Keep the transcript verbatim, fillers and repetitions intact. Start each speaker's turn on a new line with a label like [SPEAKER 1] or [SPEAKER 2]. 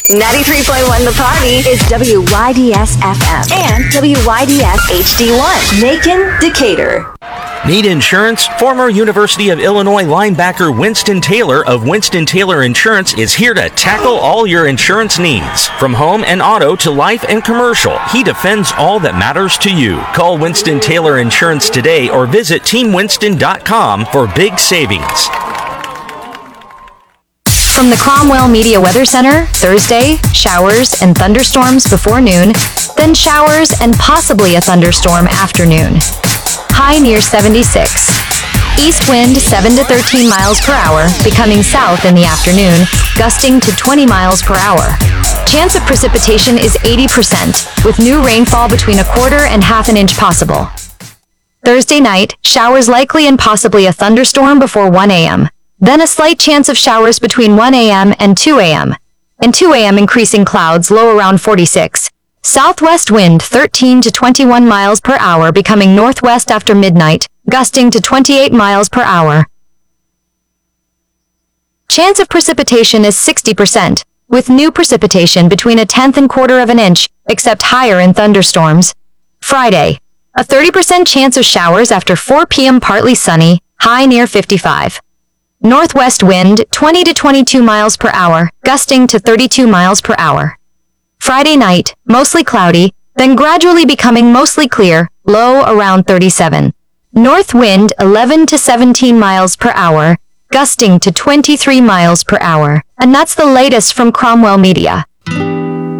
[SPEAKER 1] ninety-three point one The Party is W Y D S F M and W Y D S H D one. Macon, Decatur.
[SPEAKER 2] Need insurance? Former University of Illinois linebacker Winston Taylor of Winston Taylor Insurance is here to tackle all your insurance needs. From home and auto to life and commercial, he defends all that matters to you. Call Winston Taylor Insurance today or visit team winston dot com for big savings.
[SPEAKER 3] From the Cromwell Media Weather Center, Thursday, showers and thunderstorms before noon, then showers and possibly a thunderstorm afternoon. High near seventy-six. East wind seven to thirteen miles per hour, becoming south in the afternoon, gusting to twenty miles per hour. Chance of precipitation is eighty percent, with new rainfall between a quarter and half an inch possible. Thursday night, showers likely and possibly a thunderstorm before one a.m. Then a slight chance of showers between one a.m. and two a.m. And two a.m. increasing clouds, low around forty-six. Southwest wind thirteen to twenty-one miles per hour, becoming northwest after midnight, gusting to twenty-eight miles per hour. Chance of precipitation is sixty percent, with new precipitation between a tenth and quarter of an inch, except higher in thunderstorms. Friday, a thirty percent chance of showers after four p.m. partly sunny, high near fifty-five. Northwest wind twenty to twenty-two miles per hour, gusting to thirty-two miles per hour. Friday night, mostly cloudy, then gradually becoming mostly clear, low around thirty-seven. North wind eleven to seventeen miles per hour, gusting to twenty-three miles per hour. And that's the latest from Cromwell Media.